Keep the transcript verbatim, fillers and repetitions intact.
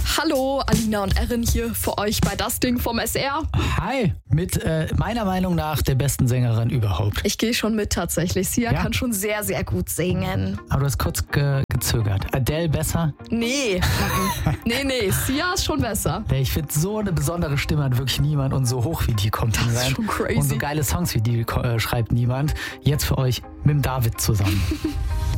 Hallo, Alina und Erin hier für euch bei Das Ding vom S R. Hi, mit äh, meiner Meinung nach der besten Sängerin überhaupt. Ich gehe schon mit tatsächlich. Sia Ja? kann schon sehr, sehr gut singen. Aber du hast kurz ge gezögert. Adele besser? Nee, nee, nee, Sia ist schon besser. Ja, ich finde, so eine besondere Stimme hat wirklich niemand und so hoch wie die kommt Das ist rein. schon crazy. Und so geile Songs wie die äh, schreibt niemand. Jetzt für euch mit dem David zusammen.